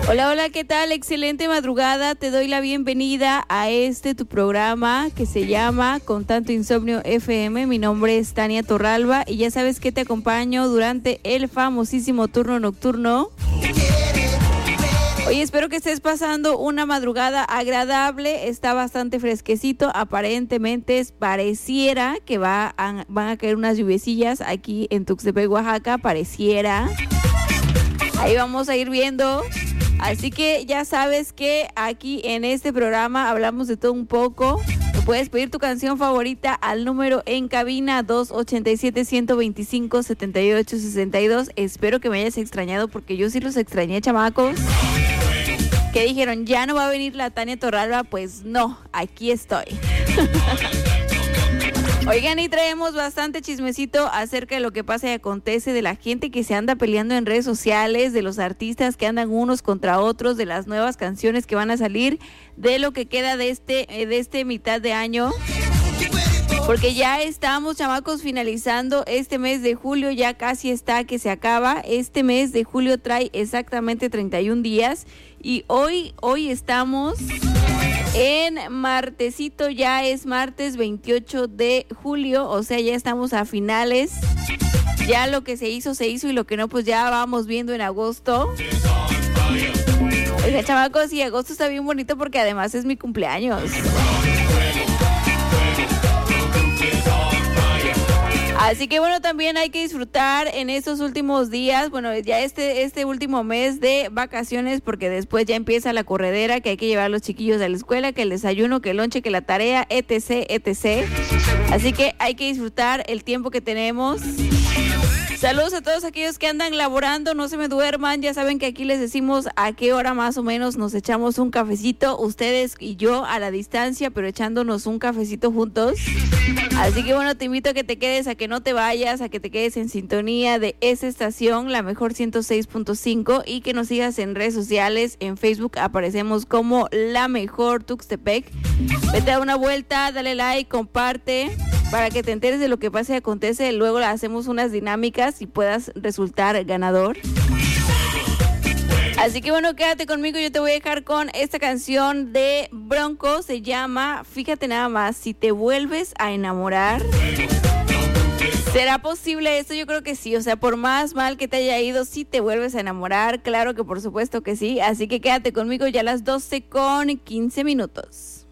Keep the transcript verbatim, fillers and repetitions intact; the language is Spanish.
Hola, hola, ¿qué tal? Excelente madrugada. Te doy la bienvenida a este tu programa que se llama Con Tanto Insomnio F M. Mi nombre es Tania Torralba y ya sabes que te acompaño durante el famosísimo turno nocturno. Hoy espero que estés pasando una madrugada agradable, está bastante fresquecito, aparentemente pareciera que va a, van a caer unas lluviecillas aquí en Tuxtepec, Oaxaca, pareciera. Ahí vamos a ir viendo. Así que ya sabes que aquí en este programa hablamos de todo un poco. Me puedes pedir tu canción favorita al número en cabina dos ochenta y siete, ciento veinticinco, setenta y ocho, sesenta y dos. Espero que me hayas extrañado porque yo sí los extrañé, chamacos. Que dijeron, ya no va a venir la Tania Torralba. Pues no, aquí estoy. Oigan, y traemos bastante chismecito acerca de lo que pasa y acontece, de la gente que se anda peleando en redes sociales, de los artistas que andan unos contra otros, de las nuevas canciones que van a salir, de lo que queda de este, de este mitad de año. Porque ya estamos, chamacos, finalizando este mes de julio, ya casi está que se acaba. Este mes de julio trae exactamente treinta y un días y hoy, hoy estamos en martesito, ya es martes veintiocho de julio, o sea, ya estamos a finales. Ya lo que se hizo, se hizo y lo que no, pues ya vamos viendo en agosto. Oiga, chamacos, y agosto está bien bonito porque además es mi cumpleaños. Así que bueno, también hay que disfrutar en estos últimos días, bueno, ya este este último mes de vacaciones, porque después ya empieza la corredera, que hay que llevar a los chiquillos a la escuela, que el desayuno, que el lonche, que la tarea, etc, etcétera. Así que hay que disfrutar el tiempo que tenemos. Saludos a todos aquellos que andan laborando, no se me duerman, ya saben que aquí les decimos a qué hora más o menos nos echamos un cafecito, ustedes y yo a la distancia, pero echándonos un cafecito juntos. Así que bueno, te invito a que te quedes, a que no te vayas, a que te quedes en sintonía de esa estación, la mejor ciento seis punto cinco, y que nos sigas en redes sociales. En Facebook aparecemos como La Mejor Tuxtepec. Vete a una vuelta, dale like, comparte, para que te enteres de lo que pasa y acontece. Luego hacemos unas dinámicas y puedas resultar ganador. Así que bueno, quédate conmigo, yo te voy a dejar con esta canción de Bronco, se llama Fíjate Nada Más, si te vuelves a enamorar. ¿Será posible esto? Yo creo que sí, o sea, por más mal que te haya ido, si te vuelves a enamorar, claro que por supuesto que sí. Así que quédate conmigo ya a las doce con quince minutos.